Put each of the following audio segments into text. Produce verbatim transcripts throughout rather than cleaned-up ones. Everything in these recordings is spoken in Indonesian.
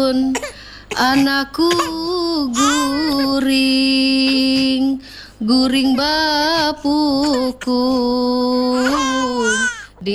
Anakku guring, guring bapukung di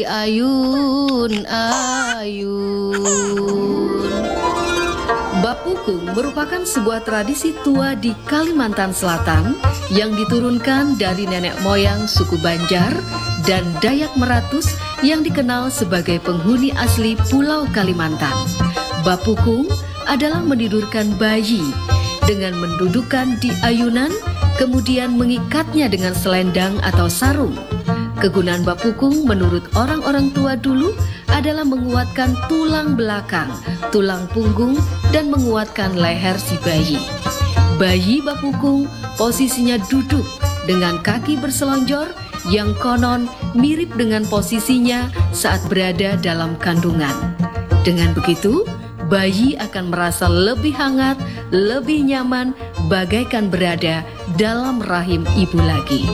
ayun-ayun. Bapukung merupakan sebuah tradisi tua di Kalimantan Selatan yang diturunkan dari nenek moyang suku Banjar dan Dayak Meratus yang dikenal sebagai penghuni asli Pulau Kalimantan. Bapukung adalah menidurkan bayi dengan mendudukkan di ayunan, kemudian mengikatnya dengan selendang atau sarung. Kegunaan bapukung menurut orang-orang tua dulu adalah menguatkan tulang belakang, tulang punggung, dan menguatkan leher si bayi. Bayi bapukung posisinya duduk dengan kaki berselonjor yang konon mirip dengan posisinya saat berada dalam kandungan. Dengan begitu, bayi akan merasa lebih hangat, lebih nyaman, bagaikan berada dalam rahim ibu lagi.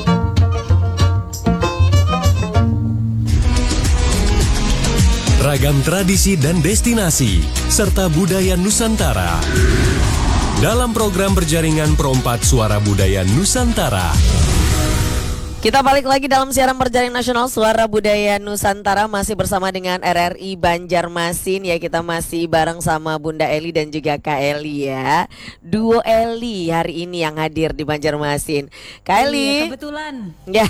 Ragam tradisi dan destinasi, serta budaya Nusantara. Dalam program berjaringan Perompat Suara Budaya Nusantara. Kita balik lagi dalam siaran berjaring nasional Suara Budaya Nusantara, masih bersama dengan R R I Banjarmasin ya. Kita masih bareng sama Bunda Eli dan juga Kak Eli ya. Duo Eli hari ini yang hadir di Banjarmasin. Kak Eli. Iya, kebetulan. Ya.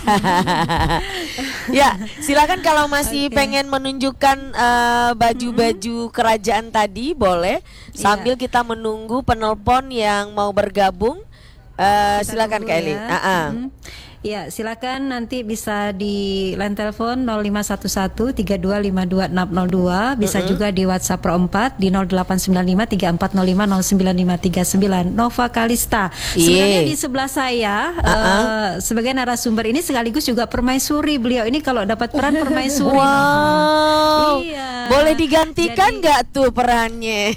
Ya, silakan kalau masih okay. pengen menunjukkan uh, baju-baju kerajaan tadi boleh. Sambil yeah. kita menunggu penelpon yang mau bergabung. Uh, silakan Kak Eli. Ya. Uh-uh. Hmm. Ya, silakan nanti bisa di line telepon nol lima satu satu tiga dua lima dua enam nol dua, bisa mm-hmm. juga di WhatsApp Perompat di nol delapan sembilan lima tiga empat nol lima nol sembilan lima tiga sembilan. Nova Kalista. Sebenarnya di sebelah saya uh-uh. uh, sebagai narasumber ini sekaligus juga permaisuri. Beliau ini kalau dapat peran permaisuri. Wow. Iya. Boleh digantikan nggak tuh perannya?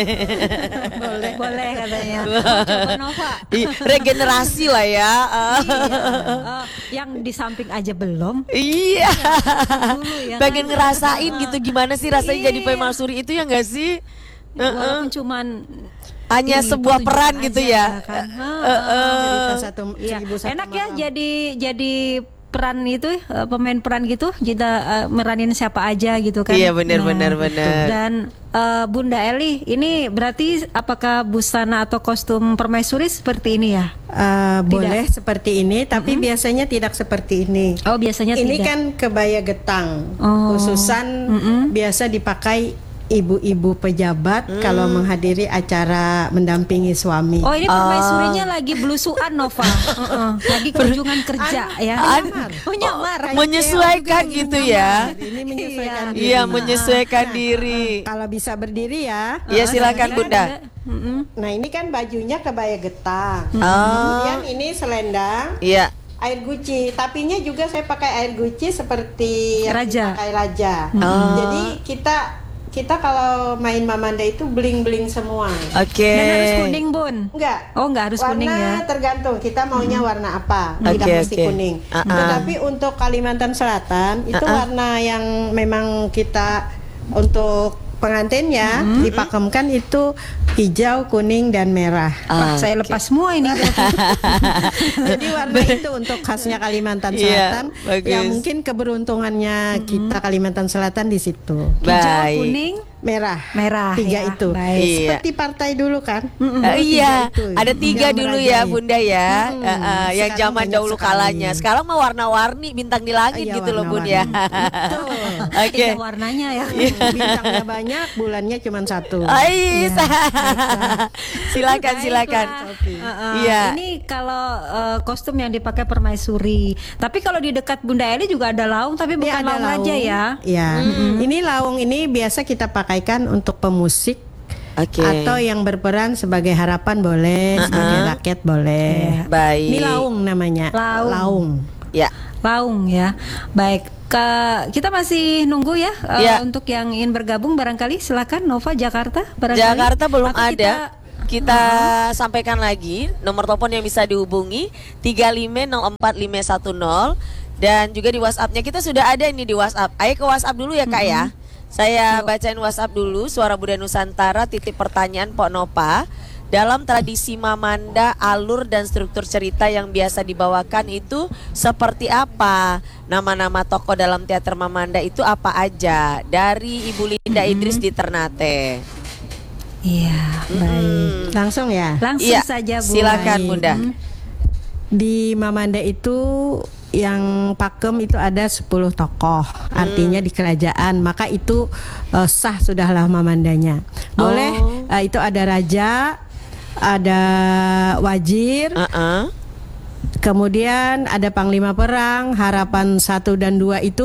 boleh, boleh katanya. Oh, coba Nova. Regenerasi lah ya. Iya. Uh, yang di samping aja belum. Iya. Dulu, ya pengen kan? ngerasain gitu gimana sih rasanya iya. jadi permaisuri itu ya nggak sih? Walaupun uh-uh. cuman hanya ini, sebuah peran gitu ya. Kan? Uh, uh, uh. Satu, iya. Enak ya jadi jadi peran itu uh, pemain peran gitu, kita uh, meranin siapa aja gitu kan. Iya benar nah, benar benar. Dan uh, Bunda Eli, ini berarti apakah busana atau kostum permaisuri seperti ini ya? Uh, boleh seperti ini, tapi mm-hmm. biasanya tidak seperti ini. Oh, biasanya ini tidak. Kan kebaya getang, oh. khususan mm-hmm. biasa dipakai ibu-ibu pejabat hmm. kalau menghadiri acara mendampingi suami. Oh, ini permaisurinya uh. lagi belusuan Nova. uh-uh. Lagi kunjungan kerja An- ya. An- oh, nyamar. Oh, menyesuaikan gitu ya. Ini menyesuaikan iya. diri. Iya, menyesuaikan nah, diri. Nah, kalau bisa berdiri ya. Iya, silakan Bunda. Nah, ini kan bajunya kebaya getang. Oh. Kemudian ini selendang. Iya. Air guci, tapinya juga saya pakai air guci seperti raja. Pakai raja. Oh. Jadi kita Kita kalau main Mamanda itu bling-bling semua. Oke. Okay. Dan harus kuning, Bun? Enggak. Oh, enggak harus warna kuning ya. Warna tergantung kita maunya hmm. warna apa. Okay, tidak mesti okay. kuning. Uh-uh. Tetapi untuk Kalimantan Selatan itu uh-uh. warna yang memang kita untuk pengantinnya hmm. dipakemkan itu hijau, kuning, dan merah. Ah, saya okay. lepas semua ini. Jadi warna itu untuk khasnya Kalimantan Selatan. Yeah, ya mungkin keberuntungannya hmm. kita Kalimantan Selatan di situ. Hijau, kuning, merah, merah tiga ya, itu. Baik. Seperti partai dulu kan? Mm-hmm. Uh, iya, itu, ada tiga dulu ya Bunda ya, hmm. uh, uh, yang zaman dahulu kalanya. Sekarang mah warna-warni bintang di langit iya, gitu loh Bun ya. Oke. Okay. Warnanya ya. Bintangnya banyak, bulannya cuma satu. Ais. Ya. silakan silakan. Uh, uh, iya. Ini kalau uh, kostum yang dipakai permaisuri. Tapi kalau di dekat Bunda Eli juga ada laung, tapi bukan laung aja ya. Iya. Mm-hmm. Ini laung ini biasa kita pakaikan untuk pemusik. Okay. Atau yang berperan sebagai harapan boleh, uh-uh. sebagai rakyat boleh. Yeah. Baik. Ini laung namanya. Laung. Laung. Ya. Laung ya. Baik. Ke, kita masih nunggu ya, ya. Uh, untuk yang ingin bergabung barangkali silakan Nova Jakarta barangkali. Jakarta belum atau ada. Kita, kita uh-huh. sampaikan lagi nomor telepon yang bisa dihubungi tiga lima nol empat lima satu nol dan juga di WhatsApp-nya kita sudah ada ini di WhatsApp. Ayo ke WhatsApp dulu ya Kak uh-huh. ya. Saya bacain WhatsApp dulu. Suara Budaya Nusantara titip pertanyaan Pok Nopa. Dalam tradisi Mamanda, alur dan struktur cerita yang biasa dibawakan itu seperti apa? Nama-nama tokoh dalam teater Mamanda itu apa aja? Dari Ibu Linda Mm-hmm. Idris di Ternate. Iya, baik. Langsung ya. Langsung Iya, saja Bu. silakan Baik. Bunda. Di Mamanda itu yang pakem itu ada sepuluh tokoh, artinya di kerajaan, maka itu uh, sah sudahlah Mamandanya. Boleh, Oh. uh, itu ada raja, ada wazir, Uh-uh. kemudian ada panglima perang. Harapan satu dan dua itu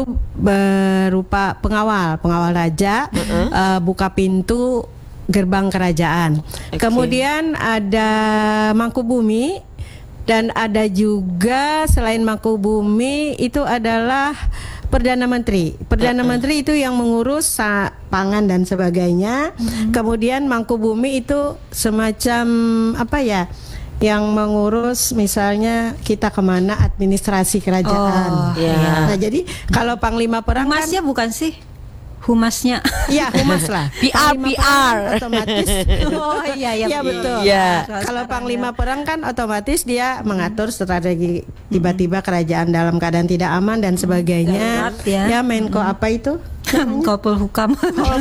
berupa pengawal, pengawal raja, uh, buka pintu gerbang kerajaan. Oke. Kemudian ada Mangkubumi. Dan ada juga selain Mangkubumi itu adalah Perdana Menteri. Perdana Menteri itu yang mengurus sa- pangan dan sebagainya. Kemudian Mangkubumi itu semacam apa ya? Yang mengurus misalnya kita kemana administrasi kerajaan. Oh, iya. Nah jadi kalau Panglima Perang kan, Humasnya bukan sih? Humasnya. ya humas lah. P R, Panglima P R. Perang otomatis. Oh iya iya. Iya betul. Iya. Kalau Panglima Perang kan otomatis dia mengatur strategi tiba-tiba kerajaan dalam keadaan tidak aman dan sebagainya. Darurat ya. Ya Menko apa itu? Kopul Hukam.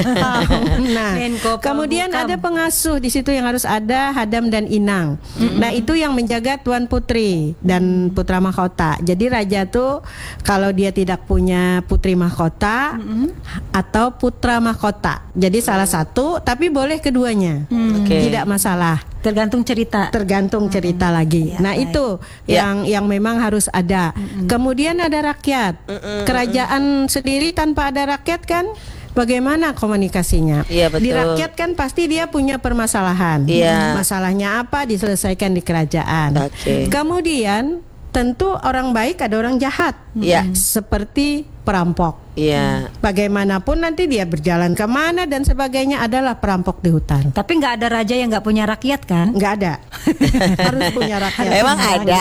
Nah, Menko kemudian Polhukam. ada pengasuh di situ yang harus ada Hadam dan Inang. Nah, itu yang menjaga Tuan Putri dan putra mahkota. Jadi raja tuh kalau dia tidak punya putri mahkota atau putra mahkota. Jadi salah satu tapi boleh keduanya. Oke. Tidak masalah. Tergantung cerita. Tergantung cerita lagi. Ya, Nah baik. itu yang yang memang harus ada. Kemudian ada rakyat. Kerajaan sendiri tanpa ada rakyat kan, bagaimana komunikasinya? Iya, betul. Di rakyat kan pasti dia punya permasalahan. Iya. Masalahnya apa diselesaikan di kerajaan. Oke. Kemudian tentu orang baik ada orang jahat. Iya. Seperti perampok. Iya. Bagaimanapun nanti dia berjalan kemana dan sebagainya adalah perampok di hutan. Tapi nggak ada raja yang nggak punya rakyat kan? Nggak ada. Harus punya rakyat. Emang ada.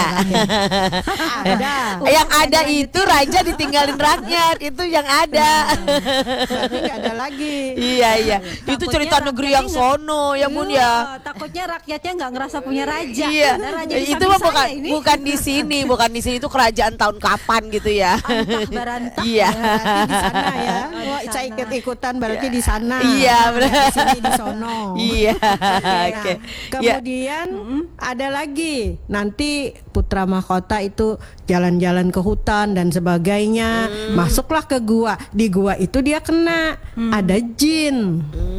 Ada. Yang ada itu raja ditinggalin rakyat, itu yang ada. Berarti nggak ada lagi. Iya iya. Itu Takutnya cerita negeri yang rakyatnya sono ya Bun ya. Iya, takutnya rakyatnya nggak ngerasa punya raja. Iya. Ada raja di Itu samping mah saya bukan ini. bukan di sini, bukan di sini itu kerajaan tahun kapan gitu ya. Antah barantah. Iya. Berarti di sana ya. Oh, di Wah, sana. saya ikut-ikutan berarti di sana. Iya, benar. Di sini di sono. Iya. Nah, Oke. Ya. kemudian ada lagi nanti putra mahkota itu jalan-jalan ke hutan dan sebagainya, masuklah ke gua. Di gua itu dia kena ada jin.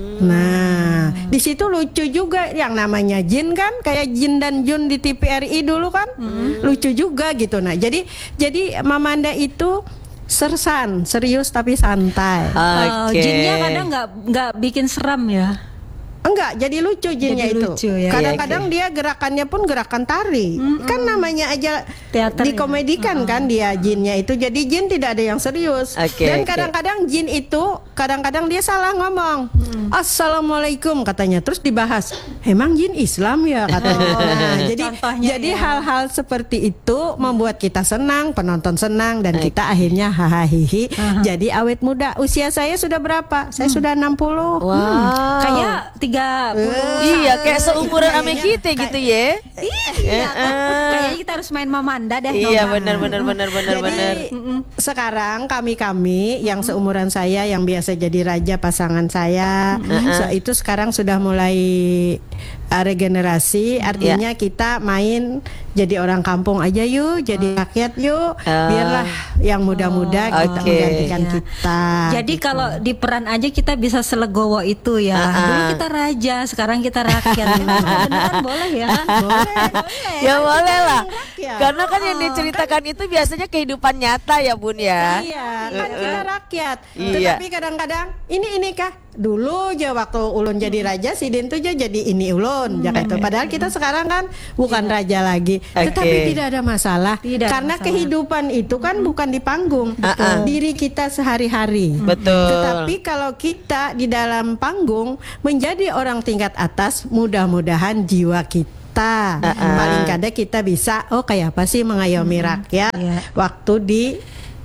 Nah, di situ lucu juga yang namanya jin kan, kayak Jin dan Jun di T V R I dulu kan, lucu juga gitu. Nah, jadi jadi Mamanda itu sersan, serius tapi santai. Oh, Oke. jinnya kadang nggak nggak bikin seram ya. Enggak, jadi lucu jinnya Jadi itu. lucu ya. Kadang-kadang dia gerakannya pun gerakan tari. Kan namanya aja Teater ya. dikomedikan kan dia jinnya itu. Jadi jin tidak ada yang serius. Oke, Dan oke. kadang-kadang jin itu kadang-kadang dia salah ngomong. Assalamualaikum katanya. Terus dibahas, "Emang jin Islam ya?" katanya. Nah, jadi Contohnya jadi ya. hal-hal seperti itu membuat kita senang, penonton senang dan kita akhirnya hahaha. Jadi awet muda. Usia saya sudah berapa? Saya sudah enam puluh. Wow. Kayak tiga puluh. Iya, kayak seumuran ame kita gitu ya. Iya, kayaknya kita harus main Mamanda deh. Iya, Nova. benar benar benar benar benar. Jadi sekarang kami-kami yang seumuran saya yang biasa jadi raja pasangan saya, so, itu sekarang sudah mulai uh, regenerasi. Artinya kita main jadi orang kampung aja yuk, jadi rakyat yuk. Biarlah yang muda-muda kita Oke. menggantikan Iya. kita. Jadi kalau di peran aja kita bisa selegowo itu ya. Dulu kita raja, sekarang kita rakyat. Itu beneran boleh ya? boleh. Ya boleh lah. rakyat. Karena kan yang diceritakan itu biasanya kehidupan nyata ya Bun ya. Iya, kan kita rakyat. Iya. Tetapi kadang-kadang ini ini kah? Dulu aja waktu ulun jadi raja, si Den tuh aja jadi ini ulun, Jakarta. Padahal kita sekarang kan bukan raja lagi. Oke. Tetapi tidak ada masalah. Tidak ada Karena masalah. kehidupan itu kan bukan di panggung, Uh-uh. diri kita sehari-hari. Betul. Tetapi kalau kita di dalam panggung menjadi orang tingkat atas, mudah-mudahan jiwa kita Uh-uh. paling kadang kita bisa oh kayak apa sih mengayomi rakyat Iya. waktu di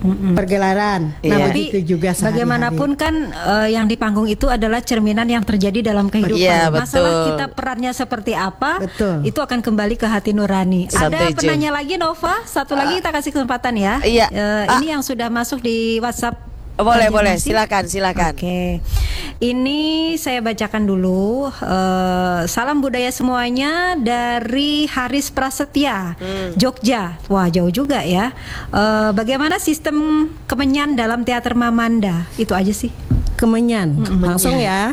pergelaran. Iya. Nah, Tapi begitu juga sehari-hari. bagaimanapun kan eh, yang di panggung itu adalah cerminan yang terjadi dalam kehidupan. Iya, Masalah betul. kita perannya seperti apa, Betul. itu akan kembali ke hati nurani. Ada Setuju. penanya lagi Nova, satu lagi kita kasih kesempatan ya. Iya. Eh, Ah. Ini yang sudah masuk di WhatsApp. Boleh, Banjarmasin. boleh. Silakan, silakan. Oke, ini saya bacakan dulu. Eh, salam budaya semuanya dari Haris Prasetya, Hmm. Jogja. Wah, jauh juga ya. Eh, bagaimana sistem kemenyan dalam teater Mamanda? Itu aja sih. Kemenyan, langsung ya.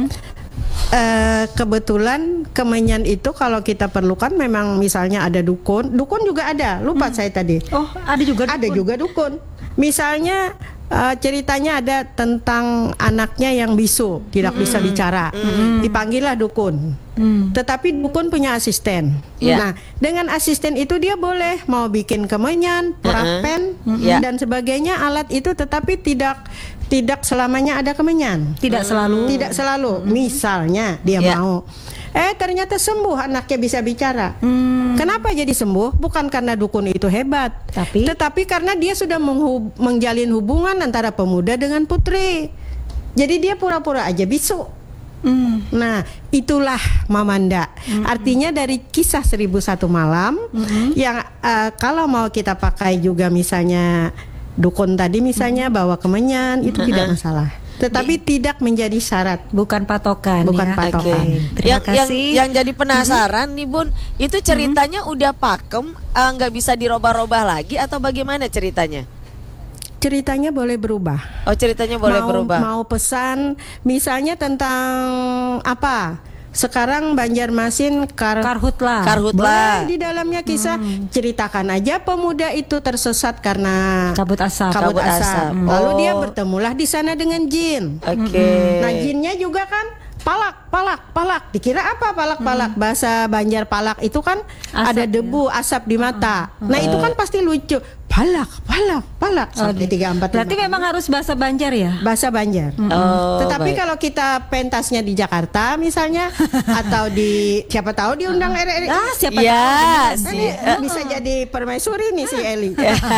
Eh, kebetulan kemenyan itu kalau kita perlukan memang misalnya ada dukun, dukun juga ada. Lupa saya tadi. Oh, ada juga. Ada dukun. juga dukun. Misalnya eh, ceritanya ada tentang anaknya yang bisu, tidak bisa bicara. Dipanggillah dukun. Tetapi dukun punya asisten. Iya. Nah, dengan asisten itu dia boleh mau bikin kemenyan, perapen Iya. dan sebagainya alat itu, tetapi tidak tidak selamanya ada kemenyan. Tidak selalu. Tidak selalu. Misalnya dia Ya. mau, eh ternyata sembuh anaknya bisa bicara. Kenapa jadi sembuh? Bukan karena dukun itu hebat, Tapi? tetapi karena dia sudah menghub- menjalin hubungan antara pemuda dengan putri. Jadi dia pura-pura aja bisu. Hmm. Nah, itulah Mamanda. Artinya dari kisah seribu satu malam yang eh, kalau mau kita pakai juga misalnya dukun tadi misalnya bawa kemenyan itu tidak masalah. Tetapi tidak menjadi syarat. Bukan patokan. Bukan ya. patokan. Oke. Oke, Terima yang, yang kasih. yang jadi penasaran nih Bun, itu ceritanya udah pakem, eh, nggak bisa dirubah-rubah lagi atau bagaimana ceritanya? Ceritanya boleh berubah. Oh, ceritanya boleh mau, berubah. Mau pesan misalnya tentang apa? Sekarang Banjarmasin kar Karhutlah. Karhutlah. boleh di dalamnya kisah ceritakan aja pemuda itu tersesat karena Kabut asap. kabut Kabut asap. asap. Lalu Oh. dia bertemulah di sana dengan jin. Oke. Nah, jinnya juga kan palak, palak, palak. Dikira apa palak, palak? Bahasa Banjar palak itu kan Asap, ada debu, asap di mata. Nah, itu kan pasti lucu. Palak, palak, palak sampai tiga empat. Berarti memang harus bahasa Banjar ya? bahasa Banjar. Oh, Tetapi baik. kalau kita pentasnya di Jakarta misalnya atau di siapa tahu diundang R R I. Ah, siapa Iya tahu. sih. Ini bisa jadi permaisuri nih si Eli.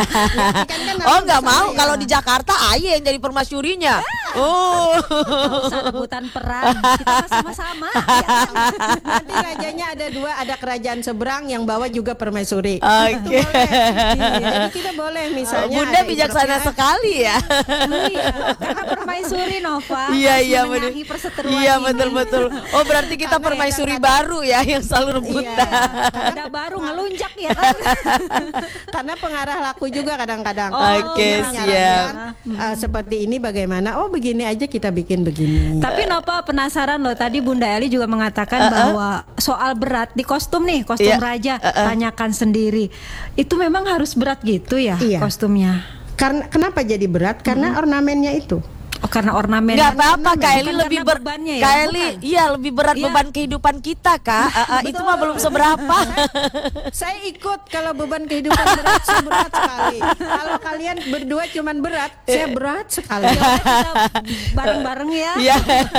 Kan kan Oh, namanya nggak sama mau ya. kalau di Jakarta Aye yang jadi permasyurinya. Oh. Nggak usah rebutan peran. Kita mah sama-sama. ya. Nanti rajanya ada dua, ada kerajaan seberang yang bawa juga permaisuri. Oke. Itu boleh. Jadi kita boleh misalnya. Bunda ada bijaksana interpretasi. sekali ya. Iya, karena permaisuri Nova Iya harus iya benar. menengahi perseteruan Iya ini. betul betul. Oh berarti kita Karena permaisuri kadang-kadang- baru ya yang selalu rebutan. Ada baru ngelunjak ya kan. Karena pengarah laku juga kadang-kadang. Oh, Oke, Dia siap. menyarankan, uh, seperti ini bagaimana? Oh begini aja kita bikin begini. Tapi Nova penasaran loh, tadi Bunda Eli juga mengatakan bahwa soal berat di kostum nih, kostum Iya, raja, uh-uh. tanyakan sendiri. Itu memang harus berat gitu ya Iya. kostumnya. Karena kenapa jadi berat? Karena ornamennya itu. Oh, karena ornamen. Nggak apa-apa Kak Eli Bukan lebih karena ber bebannya ya? Kak Eli, iya lebih berat Iya. beban kehidupan kita Kak. Ah, ah, itu mah belum seberapa. Saya ikut kalau beban kehidupan berat, saya berat sekali. Kalau kalian berdua cuman berat, saya berat sekali. Kita bareng-bareng ya. Iya.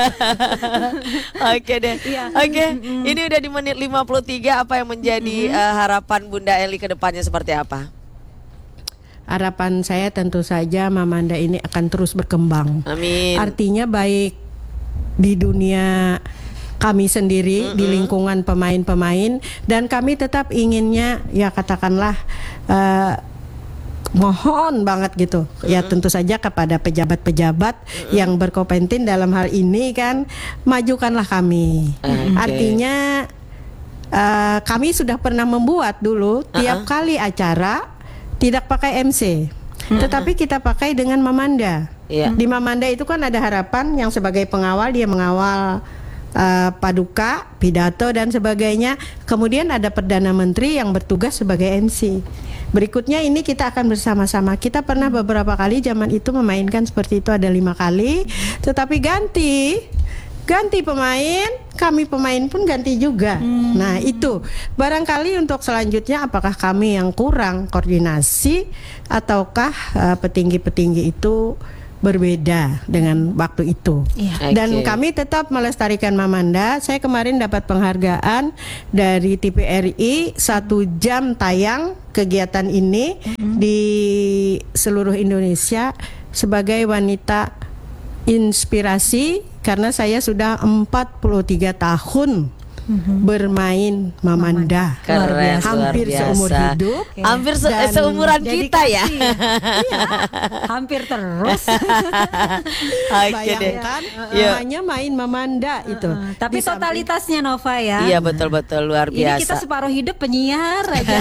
Oke deh. Iya. Oke, ini udah di menit lima puluh tiga, apa yang menjadi eh, harapan Bunda Eli ke depannya seperti apa? Harapan saya tentu saja Mamanda ini akan terus berkembang. Amin. Artinya baik di dunia kami sendiri, di lingkungan pemain-pemain, dan kami tetap inginnya ya katakanlah eh, mohon banget gitu ya tentu saja kepada pejabat-pejabat yang berkompetensi dalam hal ini kan, majukanlah kami. Oke. Artinya eh, kami sudah pernah membuat dulu tiap kali acara tidak pakai M C, tetapi kita pakai dengan Mamanda. Iya. Di Mamanda itu kan ada harapan yang sebagai pengawal, dia mengawal uh, paduka, pidato dan sebagainya. Kemudian ada Perdana Menteri yang bertugas sebagai M C. Berikutnya ini kita akan bersama-sama. Kita pernah beberapa kali zaman itu memainkan seperti itu, ada lima kali. Tetapi ganti ganti pemain, kami pemain pun ganti juga. Nah itu barangkali untuk selanjutnya apakah kami yang kurang koordinasi ataukah uh, petinggi-petinggi itu berbeda dengan waktu itu. Iya. Dan Oke. kami tetap melestarikan Mamanda. Saya kemarin dapat penghargaan dari T V R I satu jam tayang kegiatan ini di seluruh Indonesia sebagai wanita inspirasi karena saya sudah empat puluh tiga tahun bermain Mamanda. Keren, luar hampir biasa. seumur hidup. Hampir se- Dan seumuran kita ya. Iya, hampir terus. Oke deh. Bayangkan Iya. hanya main Mamanda itu. Uh, tapi Di samping- totalitasnya Nova ya. Iya betul-betul luar Ini kita biasa. separuh hidup penyiar aja.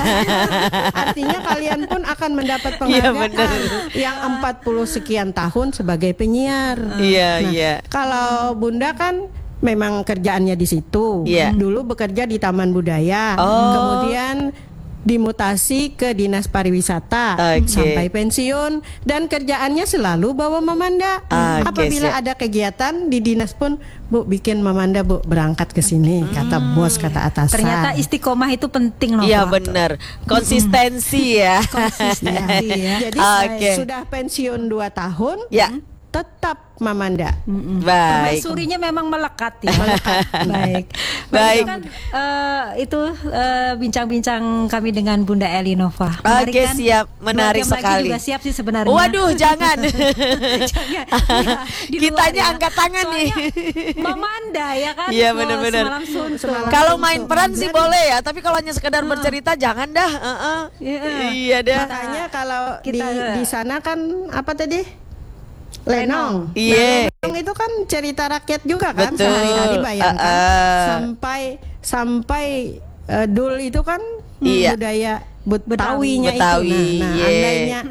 Artinya kalian pun akan mendapat Iya, penghargaan benar. yang empat puluh sekian tahun sebagai penyiar. Iya, Nah, iya. Kalau Bunda kan memang kerjaannya di situ. Iya. Dulu bekerja di Taman Budaya. Oh. Kemudian dimutasi ke Dinas Pariwisata Oke. sampai pensiun dan kerjaannya selalu bawa Mamanda. Oke, Apabila siap. ada kegiatan di dinas pun, Bu bikin Mamanda Bu berangkat ke sini, kata bos, kata atasan. Ternyata istiqomah itu penting Nova. Iya benar. Konsistensi ya. Konsistensi ya. Jadi Oke. saya sudah pensiun dua tahun, Ya. tetap Mamanda. Baik. Permaisurinya memang melekat ya. Baik. Baik. Baik. Kan, eh, itu eh, bincang-bincang kami dengan Bunda Eli Nova. Menarik Oke, kan? siap. Menarik Dua jam lagi sekali. juga siap sih sebenarnya. Waduh, jangan. Jangan. Ya, di luar Kitanya ya. angkat tangan nih. Soalnya Mamanda ya kan. Iya, Tuh, benar-benar. Semalam suntuk. Semalam Kalau suntuk. main peran sih boleh ya, tapi kalau hanya sekedar bercerita jangan dah. Heeh. Iya. Iya dah. Makanya kalau Kita- di di sana kan apa tadi? Lenong. Iya. Nah, Lenong itu kan cerita rakyat juga kan Betul. sehari-hari bayangkan. Uh, uh. Sampai sampai eh, dul itu kan Iya. budaya Betawinya Betawi, itu. Nah, nah iya. andainya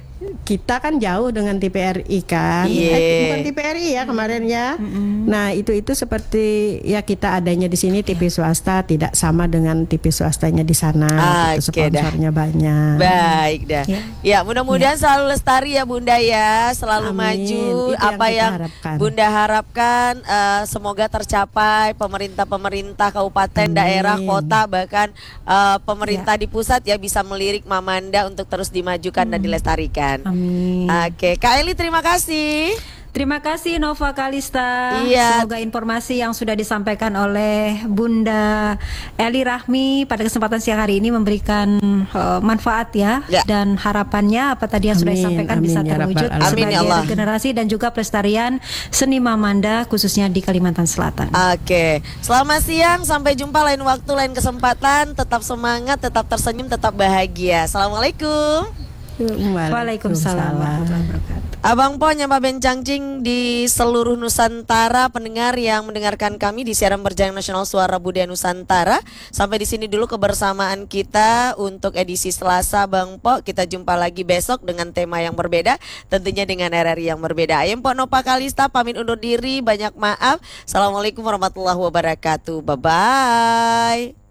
kita kan jauh dengan T P R I kan, Iya. eh, bukan T P R I ya kemarin ya. Nah itu itu seperti ya kita adanya di sini T V swasta tidak sama dengan T V swastanya di sana. Gitu, Oke dah. sponsornya banyak. Baik dah. Ya. Ya, mudah-mudahan selalu lestari ya Bunda ya, selalu Amin. maju. Itu yang Apa kita yang harapkan. Bunda harapkan eh, semoga tercapai pemerintah-pemerintah kabupaten, Amin. daerah, kota bahkan eh, pemerintah di pusat ya bisa melirik Mamanda untuk terus dimajukan dan dilestarikan. Amin. Oke, Kak Eli terima kasih. Terima kasih Nova Kalista. Iya. Semoga informasi yang sudah disampaikan oleh Bunda Eli Rahmi pada kesempatan siang hari ini memberikan uh, manfaat ya, Ya. dan harapannya apa tadi yang sudah Amin, disampaikan amin bisa ya terwujud Rabbal alamin. Amin ya sebagai Allah. regenerasi dan juga pelestarian seni Mamanda khususnya di Kalimantan Selatan. Oke, selamat siang, sampai jumpa lain waktu, lain kesempatan. Tetap semangat, tetap tersenyum, tetap bahagia. Assalamualaikum. Waalaikumsalam warahmatullahi wabarakatuh. Abang Po, Nyapa Bencangcing di seluruh Nusantara, pendengar yang mendengarkan kami di siaran berjalan nasional Suara Budaya Nusantara. Sampai di sini dulu kebersamaan kita untuk edisi Selasa, Bang Po. Kita jumpa lagi besok dengan tema yang berbeda, tentunya dengan R R I yang berbeda. Ayem Po Nova Kalista pamit undur diri, banyak maaf. Assalamualaikum warahmatullahi wabarakatuh. Bye bye.